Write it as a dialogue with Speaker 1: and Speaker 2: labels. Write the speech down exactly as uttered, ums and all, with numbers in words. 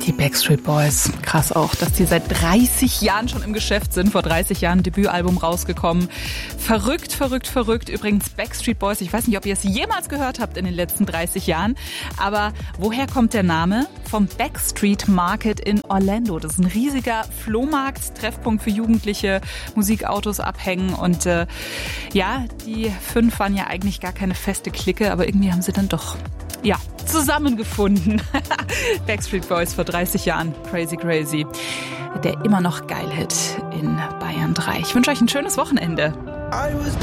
Speaker 1: Die Backstreet Boys, krass auch, dass die seit dreißig Jahren schon im Geschäft sind. Vor dreißig Jahren ein Debütalbum rausgekommen. Verrückt, verrückt, verrückt. Übrigens Backstreet Boys, ich weiß nicht, ob ihr es jemals gehört habt in den letzten dreißig Jahren, aber woher kommt der Name? Vom Backstreet Market in Orlando. Das ist ein riesiger Flohmarkt, Treffpunkt für Jugendliche, Musikautos abhängen und äh, ja, die fünf waren ja eigentlich gar keine feste Clique, aber irgendwie haben sie dann doch ja, zusammengefunden. Backstreet Boys vor dreißig Jahren. Crazy, crazy. Der immer noch Geil-Hit in Bayern drei. Ich wünsche euch ein schönes Wochenende.